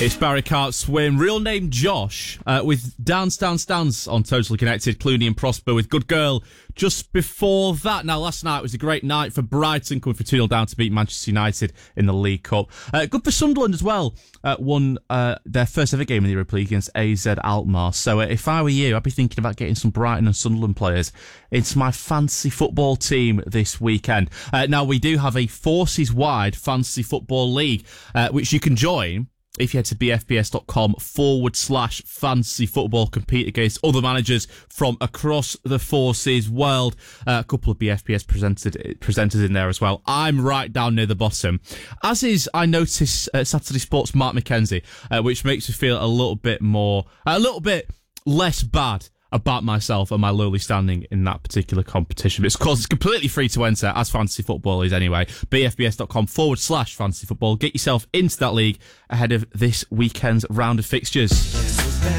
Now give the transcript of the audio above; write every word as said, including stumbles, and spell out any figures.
It's Barry Can't Swim, real name Josh, uh, with Dance Dance Dance on Totally Connected, Clooney and Prosper with Good Girl just before that. Now, last night was a great night for Brighton, coming for two nil down to beat Manchester United in the League Cup. Uh, good for Sunderland as well, uh, won uh, their first ever game in the Europa League against A Z Alkmaar. So uh, if I were you, I'd be thinking about getting some Brighton and Sunderland players into my fantasy football team this weekend. Uh, now, we do have a Forces-wide fantasy football league, uh, which you can join if you head to bfbs.com forward slash fantasy football, compete against other managers from across the Forces world. Uh, a couple of B F B S presented, presenters in there as well. I'm right down near the bottom. As is, I notice, uh, Saturday Sports' Mark McKenzie, uh, which makes me feel a little bit more, a little bit less bad about myself and my lowly standing in that particular competition. But of course, it's completely free to enter, as fantasy football is anyway. bfbs.com forward slash fantasy football. Get yourself into that league ahead of this weekend's round of fixtures.